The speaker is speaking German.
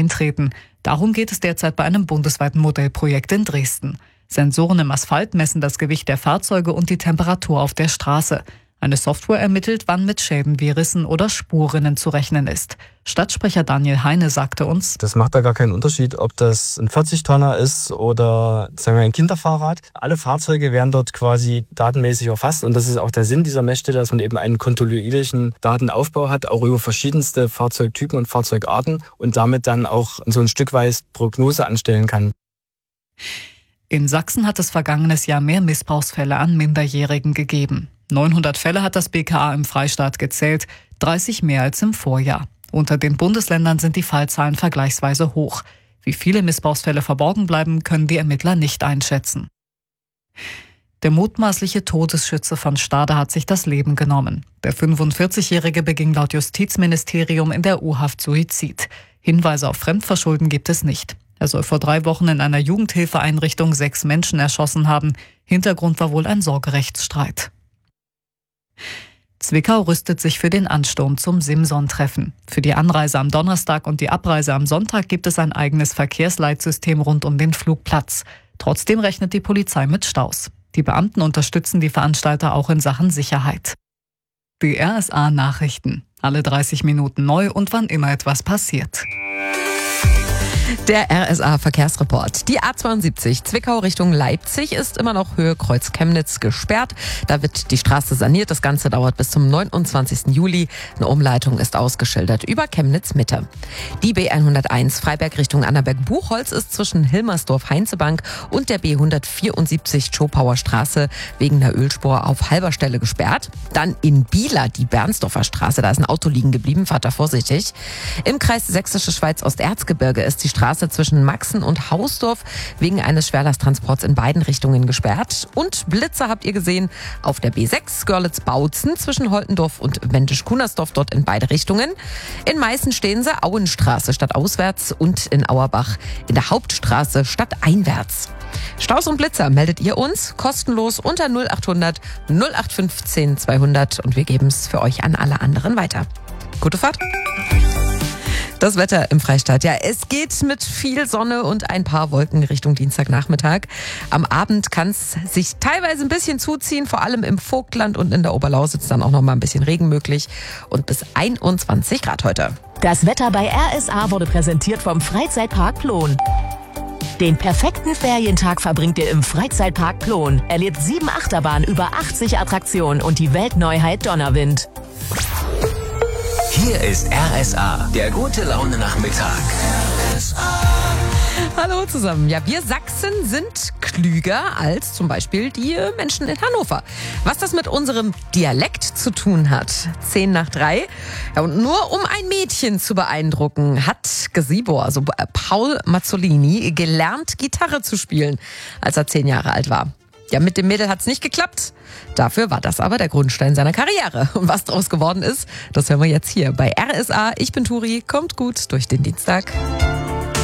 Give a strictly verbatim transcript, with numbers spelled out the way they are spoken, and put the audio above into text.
eintreten. Darum geht es derzeit bei einem bundesweiten Modellprojekt in Dresden. Sensoren im Asphalt messen das Gewicht der Fahrzeuge und die Temperatur auf der Straße. Eine Software ermittelt, wann mit Schäden wie Rissen oder Spurrinnen zu rechnen ist. Stadtsprecher Daniel Heine sagte uns: Das macht da gar keinen Unterschied, ob das ein vierzig-Tonner ist oder sagen wir ein Kinderfahrrad. Alle Fahrzeuge werden dort quasi datenmäßig erfasst und das ist auch der Sinn dieser Messstelle, dass man eben einen kontinuierlichen Datenaufbau hat, auch über verschiedenste Fahrzeugtypen und Fahrzeugarten und damit dann auch so ein Stück weit Prognose anstellen kann. In Sachsen hat es vergangenes Jahr mehr Missbrauchsfälle an Minderjährigen gegeben. neunhundert Fälle hat das B K A im Freistaat gezählt, dreißig mehr als im Vorjahr. Unter den Bundesländern sind die Fallzahlen vergleichsweise hoch. Wie viele Missbrauchsfälle verborgen bleiben, können die Ermittler nicht einschätzen. Der mutmaßliche Todesschütze von Stade hat sich das Leben genommen. Der fünfundvierzigjährige beging laut Justizministerium in der U-Haft Suizid. Hinweise auf Fremdverschulden gibt es nicht. Er soll vor drei Wochen in einer Jugendhilfeeinrichtung sechs Menschen erschossen haben. Hintergrund war wohl ein Sorgerechtsstreit. Zwickau rüstet sich für den Ansturm zum Simson-Treffen. Für die Anreise am Donnerstag und die Abreise am Sonntag gibt es ein eigenes Verkehrsleitsystem rund um den Flugplatz. Trotzdem rechnet die Polizei mit Staus. Die Beamten unterstützen die Veranstalter auch in Sachen Sicherheit. Die R S A-Nachrichten. Alle dreißig Minuten neu und wann immer etwas passiert. Der R S A-Verkehrsreport. Die A zweiundsiebzig Zwickau Richtung Leipzig ist immer noch Höhe Kreuz Chemnitz gesperrt. Da wird die Straße saniert. Das Ganze dauert bis zum neunundzwanzigsten Juli. Eine Umleitung ist ausgeschildert über Chemnitz Mitte. Die B hunderteins Freiberg Richtung Annaberg-Buchholz ist zwischen Hilmersdorf-Heinzebank und der B hundertvierundsiebzig Schopauer Straße wegen der Ölspur auf halber Stelle gesperrt. Dann in Bieler die Bernsdorfer Straße. Da ist ein Auto liegen geblieben. Fahrt da vorsichtig. Im Kreis Sächsische Schweiz-Osterzgebirge ist die Straße zwischen Maxen und Hausdorf wegen eines Schwerlasttransports in beiden Richtungen gesperrt. Und Blitzer habt ihr gesehen auf der B sechs Görlitz-Bautzen zwischen Holtendorf und Wendisch-Kunersdorf, dort in beide Richtungen. In Meißen stehen sie Auenstraße stadtauswärts und in Auerbach in der Hauptstraße stadteinwärts. Staus und Blitzer meldet ihr uns kostenlos unter null achthundert null acht fünfzehn zweihundert und wir geben es für euch an alle anderen weiter. Gute Fahrt! Das Wetter im Freistaat. Ja, es geht mit viel Sonne und ein paar Wolken Richtung Dienstagnachmittag. Am Abend kann es sich teilweise ein bisschen zuziehen, vor allem im Vogtland und in der Oberlausitz dann auch noch mal ein bisschen Regen möglich und bis einundzwanzig Grad heute. Das Wetter bei R S A wurde präsentiert vom Freizeitpark Plon. Den perfekten Ferientag verbringt ihr im Freizeitpark Plon. Erlebt sieben Achterbahnen, über achtzig Attraktionen und die Weltneuheit Donnerwind. Hier ist R S A, der gute Laune-Nachmittag. R S A. Hallo zusammen. Ja, wir Sachsen sind klüger als zum Beispiel die Menschen in Hannover. Was das mit unserem Dialekt zu tun hat, zehn nach drei. Ja, und nur um ein Mädchen zu beeindrucken, hat Gazebo, also Paul Mazzolini, gelernt, Gitarre zu spielen, als er zehn Jahre alt war. Ja, mit dem Mädel hat's nicht geklappt. Dafür war das aber der Grundstein seiner Karriere. Und was daraus geworden ist, das hören wir jetzt hier bei R S A. Ich bin Turi, kommt gut durch den Dienstag.